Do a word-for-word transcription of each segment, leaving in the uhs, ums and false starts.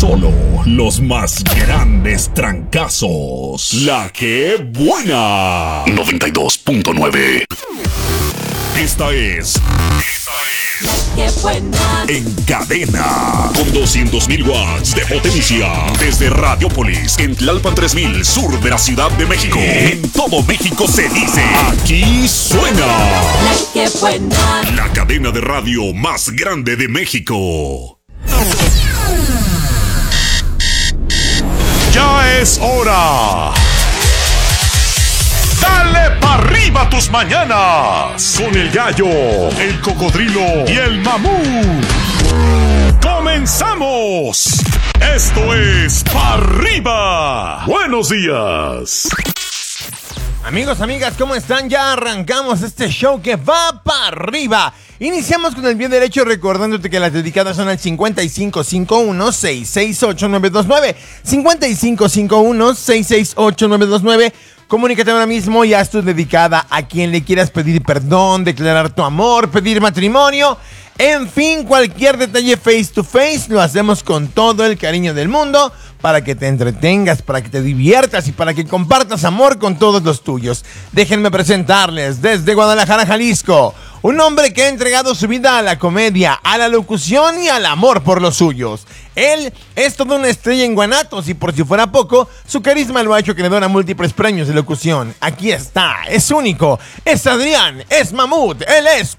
Solo los más grandes trancazos. La que buena. noventa y dos punto nueve. Esta es... Esta es... La que buena. En cadena. Con doscientos mil watts de potencia. Desde Radiopolis, en Tlalpan tres mil, sur de la Ciudad de México. En todo México se dice... Aquí suena... La que buena. La cadena de radio más grande de México. Ya es hora. Dale pa' arriba tus mañanas. Con el gallo, el cocodrilo y el mamut. ¡Comenzamos! Esto es Pa' Arriba. Buenos días. Amigos, amigas, ¿cómo están? Ya arrancamos este show que va para arriba. Iniciamos con el pie derecho recordándote que las dedicadas son al cincuenta y cinco cincuenta y uno, sesenta y seis ocho, nueve dos nueve. cincuenta y cinco cincuenta y uno, sesenta y seis ocho, nueve dos nueve. Comunícate ahora mismo y haz tu dedicada a quien le quieras pedir perdón, declarar tu amor, pedir matrimonio. En fin, cualquier detalle face to face lo hacemos con todo el cariño del mundo para que te entretengas, para que te diviertas y para que compartas amor con todos los tuyos. Déjenme presentarles desde Guadalajara, Jalisco, un hombre que ha entregado su vida a la comedia, a la locución y al amor por los suyos. Él es toda una estrella en Guanatos y por si fuera poco, su carisma lo ha hecho acreedor a múltiples premios de locución. Aquí está, es único, es Adrián, es Mamut, él es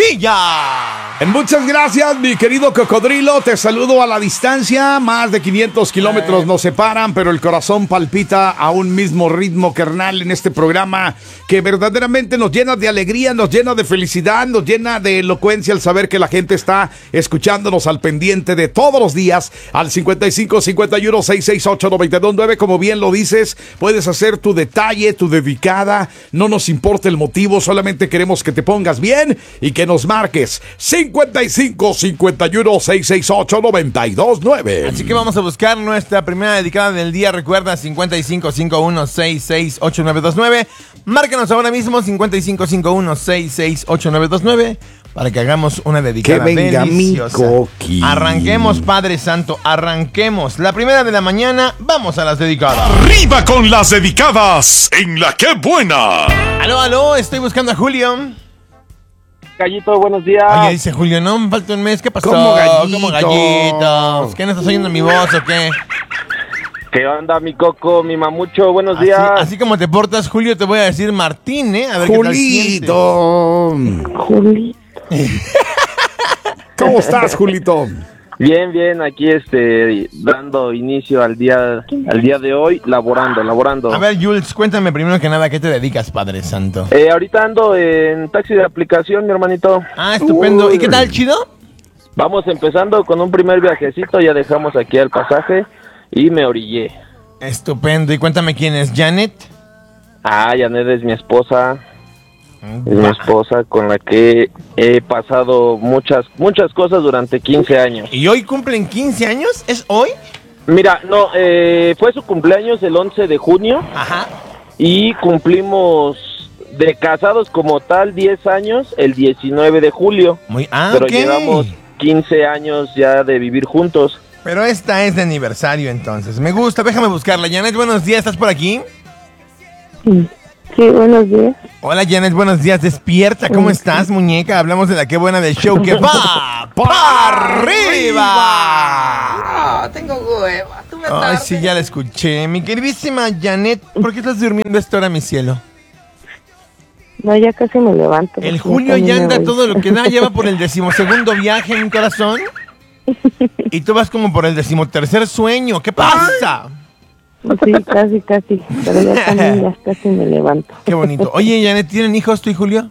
Padilla. Muchas gracias, mi querido cocodrilo. Te saludo a la distancia. Más de quinientos kilómetros nos separan, pero el corazón palpita a un mismo ritmo, carnal, en este programa que verdaderamente nos llena de alegría, nos llena de felicidad, nos llena de elocuencia al saber que la gente está escuchándonos al pendiente de todos los días al cincuenta y cinco cincuenta y uno, sesenta y seis ocho, noventa y dos nueve. Como bien lo dices, puedes hacer tu detalle, tu dedicada. No nos importa el motivo, solamente queremos que te pongas bien y que nos marques cincuenta y cinco cincuenta y uno, sesenta y seis ocho, noventa y dos nueve. Así que vamos a buscar nuestra primera dedicada del día. Recuerda, cincuenta y cinco cincuenta y uno, sesenta y seis ocho, nueve dos nueve. Márcanos ahora mismo, cincuenta y cinco cincuenta y uno, sesenta y seis ocho, nueve dos nueve, para que hagamos una dedicada que venga deliciosa. Mi coqui. Arranquemos, Padre Santo, arranquemos. La primera de la mañana, vamos a las dedicadas. Arriba con las dedicadas en La que buena. Aló, aló, estoy buscando a Julio. Gallito, buenos días. Oye, dice Julio, no, me falta un mes. ¿Qué pasó? ¿Cómo gallito? ¿Cómo gallito? ¿Qué no estás oyendo mi voz o qué? ¿Qué onda, mi coco, mi mamucho? Buenos Así, días. así como te portas, Julio, te voy a decir Martín, ¿eh? A ver Julito. Julito. ¿Cómo estás, Julito? Bien, bien, aquí este, dando inicio al día, al día de hoy, laborando, laborando. A ver, Jules, cuéntame primero que nada, ¿a qué te dedicas, Padre Santo? Eh, ahorita ando en taxi de aplicación, mi hermanito. Ah, estupendo. ¿Y qué tal, chido? Vamos empezando con un primer viajecito, ya dejamos aquí el pasaje y me orillé. Estupendo. Y cuéntame quién es, ¿Janet? Ah, Janet es mi esposa. Es mi esposa con la que he pasado muchas muchas cosas durante quince años. ¿Y hoy cumplen quince años? ¿Es hoy? Mira, no, eh, fue su cumpleaños el once de junio. Ajá. Y cumplimos de casados como tal diez años el diecinueve de julio. Muy, ah, pero ok. llevamos quince años ya de vivir juntos. Pero esta es de aniversario, entonces. Me gusta, déjame buscarla. Janet, buenos días, ¿estás por aquí? Sí, sí, buenos días. Hola, Janet, buenos días. Despierta, ¿cómo estás, muñeca? Hablamos de la que buena del show que va para arriba. Ah, tengo hueva. Tú me Ay, sí, ya la escuché. Mi queridísima Janet, ¿por qué estás durmiendo a esta hora, mi cielo? No, ya casi me levanto. El Julio ya anda todo lo que da, lleva por el decimosegundo viaje en mi corazón. Y tú vas como por el decimotercer sueño. ¿Qué pasa? Sí, casi, casi. Pero ya también ya casi me levanto. Qué bonito. Oye, Janet, ¿tienen hijos tú y Julio?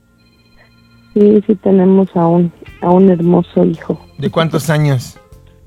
Sí, sí tenemos a un, a un hermoso hijo. ¿De cuántos años?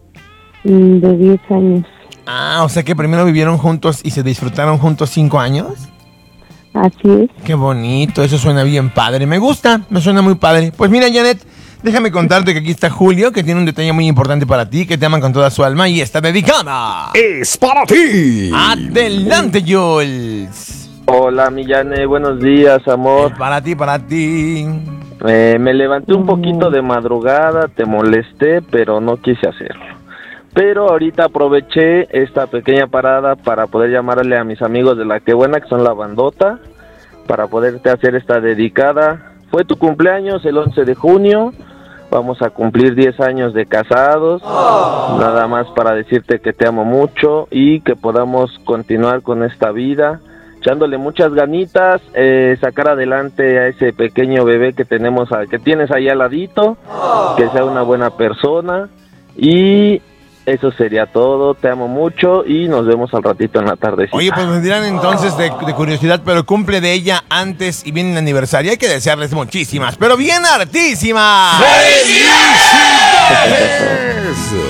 De diez años. Ah, o sea que primero vivieron juntos y se disfrutaron juntos cinco años. Así es. Qué bonito, eso suena bien padre. Me gusta, me suena muy padre. Pues mira, Janet, déjame contarte que aquí está Julio, que tiene un detalle muy importante para ti, que te aman con toda su alma y está dedicada. ¡Es para ti! Adelante, Jules. Hola, Millane, buenos días, amor. Es para ti, para ti. Eh, me levanté un poquito de madrugada, te molesté, pero no quise hacerlo. pero ahorita aproveché esta pequeña parada para poder llamarle a mis amigos de La Qué Buena, que son la bandota, para poderte hacer esta dedicada. Fue tu cumpleaños el once de junio, vamos a cumplir diez años de casados, oh. Nada más para decirte que te amo mucho y que podamos continuar con esta vida, echándole muchas ganitas, eh, sacar adelante a ese pequeño bebé que tenemos, a, que tienes ahí al ladito, oh. Que sea una buena persona, y eso sería todo. Te amo mucho y nos vemos al ratito en la tarde. Oye, pues me dirán entonces de, de curiosidad, pero cumple de ella antes y viene el aniversario. Hay que desearles muchísimas, pero bien hartísimas. ¡Felicidades!